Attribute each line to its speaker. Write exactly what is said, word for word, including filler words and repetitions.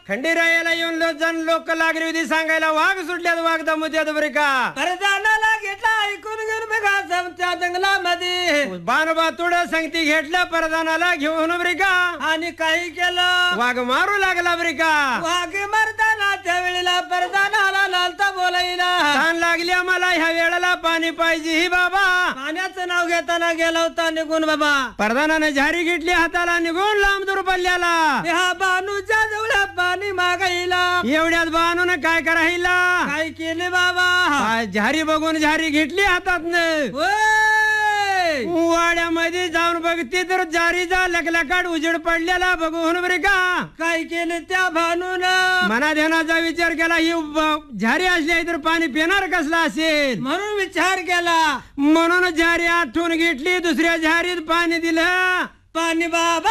Speaker 1: थंडी राहायला येऊन लो जण लोक लागली होती सांगायला वाघ सुटल्यात वाघ दमुत्यात बरे का
Speaker 2: परदानाला घेतला ऐकून घेऊन बघा समत्या जंगलामध्ये
Speaker 1: बाणोबा तुड संगती घेतल्या परदानाला घेऊन बरे का
Speaker 2: आणि काही केलं
Speaker 1: वाघ मारू लागला बरे का
Speaker 2: वाघ मरताना त्या वेळेला परदानाला लालता बोलायला
Speaker 1: ताण लागली मला ह्या वेळेला पाणी पाहिजे ही बाबा
Speaker 2: पाण्याचं नाव घेताना गेला होता निघून बाबा
Speaker 1: परदानाने झारी घेतली हाताला निघून लांब दूर पडल्याला
Speaker 2: ह्या बानूच्या जवळ पाणी मागायला
Speaker 1: एवढ्यात बाणून काय करायला
Speaker 2: काय केले बाबा
Speaker 1: काय झारी बघून झारी घेतली हातात
Speaker 2: ओय!
Speaker 1: वाड्यामध्ये जाऊन बघते तर जारीचा लकलकाट उजेड पडलेला बघून बरे का
Speaker 2: काय केले त्या भानून
Speaker 1: मना ध्यानाचा विचार केला ही ब- झारी असली तर पाणी पिणार कसला असेल
Speaker 2: म्हणून विचार केला
Speaker 1: म्हणून झारी आठवून घेतली दुसऱ्या झारीत पाणी दिलं
Speaker 2: पाणी बाबा